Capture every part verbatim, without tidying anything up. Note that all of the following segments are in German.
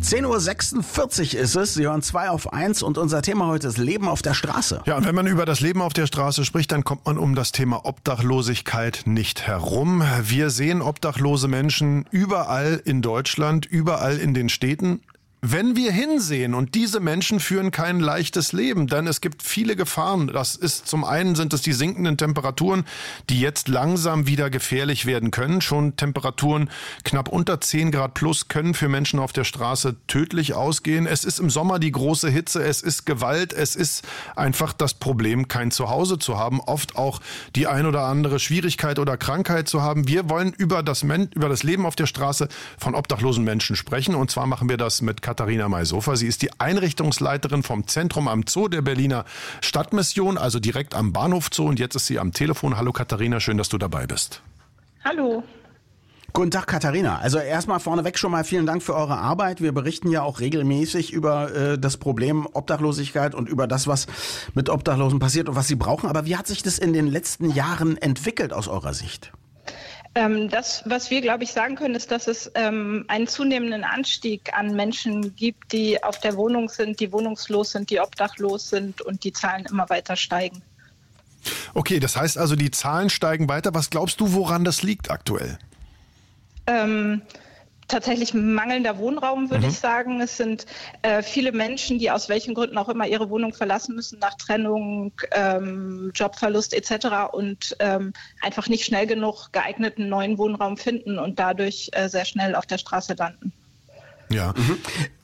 zehn Uhr sechsundvierzig ist es, Sie hören zwei auf eins und unser Thema heute ist Leben auf der Straße. Ja, und wenn man über das Leben auf der Straße spricht, dann kommt man um das Thema Obdachlosigkeit nicht herum. Wir sehen obdachlose Menschen überall in Deutschland, überall in den Städten. Wenn wir hinsehen und diese Menschen führen kein leichtes Leben, denn es gibt viele Gefahren. Das ist zum einen sind es die sinkenden Temperaturen, die jetzt langsam wieder gefährlich werden können. Schon Temperaturen knapp unter zehn Grad plus können für Menschen auf der Straße tödlich ausgehen. Es ist im Sommer die große Hitze, es ist Gewalt, es ist einfach das Problem, kein Zuhause zu haben, oft auch die ein oder andere Schwierigkeit oder Krankheit zu haben. Wir wollen über das, Men- über das Leben auf der Straße von obdachlosen Menschen sprechen und zwar machen wir das mit Katharina Maysofer. Sie ist die Einrichtungsleiterin vom Zentrum am Zoo der Berliner Stadtmission, also direkt am Bahnhof Zoo. Und jetzt ist sie am Telefon. Hallo Katharina, schön, dass du dabei bist. Hallo. Guten Tag, Katharina. Also erstmal vorneweg schon mal vielen Dank für eure Arbeit. Wir berichten ja auch regelmäßig über äh, das Problem Obdachlosigkeit und über das, was mit Obdachlosen passiert und was sie brauchen. Aber wie hat sich das in den letzten Jahren entwickelt aus eurer Sicht? Ähm, das, was wir, glaube ich, sagen können, ist, dass es ähm, einen zunehmenden Anstieg an Menschen gibt, die auf der Wohnung sind, die wohnungslos sind, die obdachlos sind und die Zahlen immer weiter steigen. Okay, das heißt also, die Zahlen steigen weiter. Was glaubst du, woran das liegt aktuell? Ähm, Tatsächlich mangelnder Wohnraum, würde mhm. ich sagen. Es sind äh, viele Menschen, die aus welchen Gründen auch immer ihre Wohnung verlassen müssen, nach Trennung, ähm, Jobverlust et cetera und ähm, einfach nicht schnell genug geeigneten neuen Wohnraum finden und dadurch äh, sehr schnell auf der Straße landen. Ja. Mhm.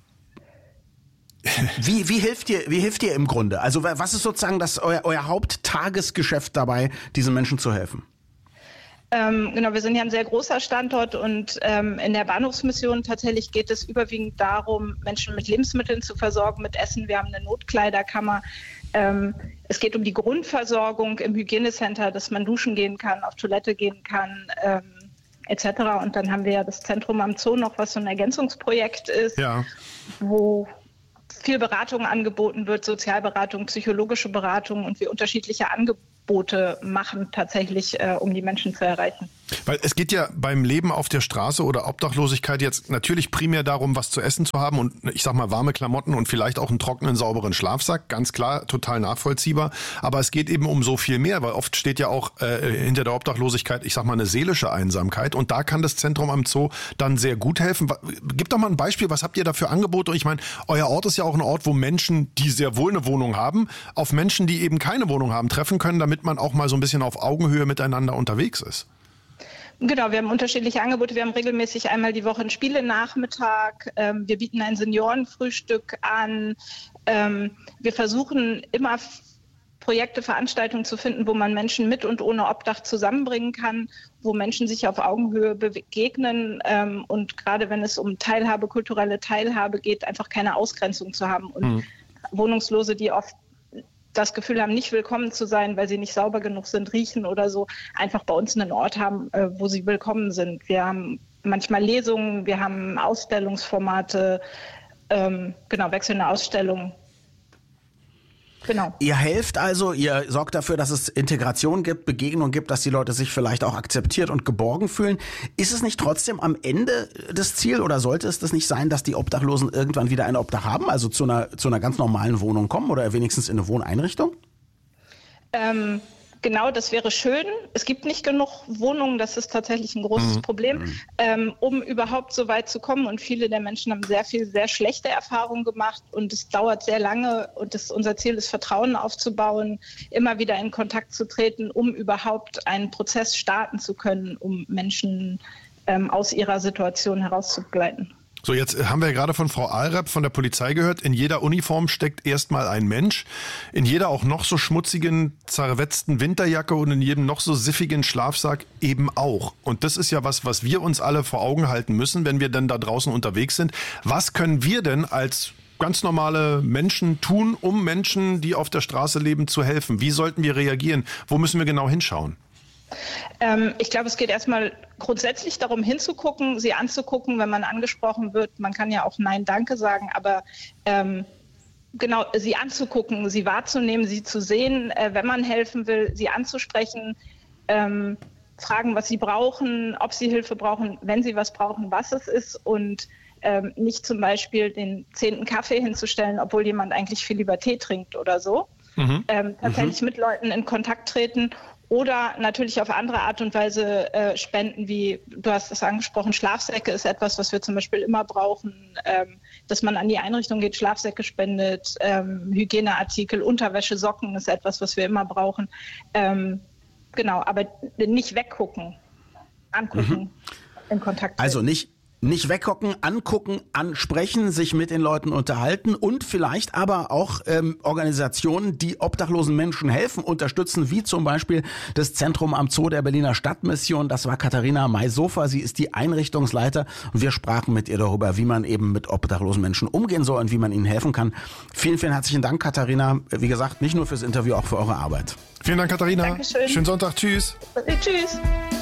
Wie, wie hilft ihr, wie hilft ihr im Grunde? Also was ist sozusagen das euer, euer Haupttagesgeschäft dabei, diesen Menschen zu helfen? Ähm, genau, wir sind ja ein sehr großer Standort und ähm, in der Bahnhofsmission tatsächlich geht es überwiegend darum, Menschen mit Lebensmitteln zu versorgen, mit Essen. Wir haben eine Notkleiderkammer. Ähm, es geht um die Grundversorgung im Hygienecenter, dass man duschen gehen kann, auf Toilette gehen kann, ähm, et cetera. Und dann haben wir ja das Zentrum am Zoo noch, was so ein Ergänzungsprojekt ist, ja. wo viel Beratung angeboten wird, Sozialberatung, psychologische Beratung und wir unterschiedliche Angebote machen tatsächlich, äh, um die Menschen zu erreichen. Weil es geht ja beim Leben auf der Straße oder Obdachlosigkeit jetzt natürlich primär darum, was zu essen zu haben und ich sag mal warme Klamotten und vielleicht auch einen trockenen, sauberen Schlafsack. Ganz klar, total nachvollziehbar. Aber es geht eben um so viel mehr, weil oft steht ja auch äh, hinter der Obdachlosigkeit, ich sag mal, eine seelische Einsamkeit. Und da kann das Zentrum am Zoo dann sehr gut helfen. Gib doch mal ein Beispiel, was habt ihr da für Angebote? Ich meine, euer Ort ist ja auch ein Ort, wo Menschen, die sehr wohl eine Wohnung haben, auf Menschen, die eben keine Wohnung haben, treffen können, damit man auch mal so ein bisschen auf Augenhöhe miteinander unterwegs ist. Genau, wir haben unterschiedliche Angebote. Wir haben regelmäßig einmal die Woche einen Spielenachmittag. Ähm, wir bieten ein Seniorenfrühstück an. Ähm, wir versuchen immer Projekte, Veranstaltungen zu finden, wo man Menschen mit und ohne Obdach zusammenbringen kann, wo Menschen sich auf Augenhöhe begegnen ähm, und gerade wenn es um Teilhabe, kulturelle Teilhabe geht, einfach keine Ausgrenzung zu haben. Und mhm. Wohnungslose, die oft das Gefühl haben, nicht willkommen zu sein, weil sie nicht sauber genug sind, riechen oder so, einfach bei uns einen Ort haben, wo sie willkommen sind. Wir haben manchmal Lesungen, wir haben Ausstellungsformate, ähm, genau, wechselnde Ausstellungen. Genau. Ihr helft also, ihr sorgt dafür, dass es Integration gibt, Begegnung gibt, dass die Leute sich vielleicht auch akzeptiert und geborgen fühlen. Ist es nicht trotzdem am Ende das Ziel oder sollte es das nicht sein, dass die Obdachlosen irgendwann wieder ein Obdach haben, also zu einer, zu einer ganz normalen Wohnung kommen oder wenigstens in eine Wohneinrichtung? Ähm, genau, das wäre schön. Es gibt nicht genug Wohnungen, das ist tatsächlich ein großes mhm. Problem, ähm, um überhaupt so weit zu kommen. Und viele der Menschen haben sehr viel, sehr schlechte Erfahrungen gemacht und es dauert sehr lange und das, unser Ziel ist, Vertrauen aufzubauen, immer wieder in Kontakt zu treten, um überhaupt einen Prozess starten zu können, um Menschen ähm, aus ihrer Situation herauszubegleiten. So, jetzt haben wir gerade von Frau Ahlrapp von der Polizei gehört, in jeder Uniform steckt erstmal ein Mensch, in jeder auch noch so schmutzigen, zerwetzten Winterjacke und in jedem noch so siffigen Schlafsack eben auch. Und das ist ja was, was wir uns alle vor Augen halten müssen, wenn wir dann da draußen unterwegs sind. Was können wir denn als ganz normale Menschen tun, um Menschen, die auf der Straße leben, zu helfen? Wie sollten wir reagieren? Wo müssen wir genau hinschauen? Ähm, ich glaube, es geht erstmal grundsätzlich darum hinzugucken, sie anzugucken, wenn man angesprochen wird. Man kann ja auch Nein, Danke sagen, aber ähm, genau, sie anzugucken, sie wahrzunehmen, sie zu sehen, äh, wenn man helfen will, sie anzusprechen, ähm, fragen, was sie brauchen, ob sie Hilfe brauchen, wenn sie was brauchen, was es ist und ähm, nicht zum Beispiel den zehnten Kaffee hinzustellen, obwohl jemand eigentlich viel lieber Tee trinkt oder so. Mhm. Ähm, tatsächlich mhm. mit Leuten in Kontakt treten oder natürlich auf andere Art und Weise äh, spenden, wie du hast es angesprochen, Schlafsäcke ist etwas, was wir zum Beispiel immer brauchen, ähm, dass man an die Einrichtung geht, Schlafsäcke spendet, ähm, Hygieneartikel, Unterwäsche, Socken ist etwas, was wir immer brauchen. Ähm, genau, aber nicht weggucken, angucken, mhm. in Kontakt treten. Also nicht Nicht weghocken, angucken, ansprechen, sich mit den Leuten unterhalten und vielleicht aber auch ähm, Organisationen, die obdachlosen Menschen helfen, unterstützen, wie zum Beispiel das Zentrum am Zoo der Berliner Stadtmission. Das war Katharina Maysofer, sie ist die Einrichtungsleiter und wir sprachen mit ihr darüber, wie man eben mit obdachlosen Menschen umgehen soll und wie man ihnen helfen kann. Vielen, vielen herzlichen Dank, Katharina. Wie gesagt, nicht nur fürs Interview, auch für eure Arbeit. Vielen Dank, Katharina. Dankeschön. Schönen Sonntag. Tschüss. Tschüss.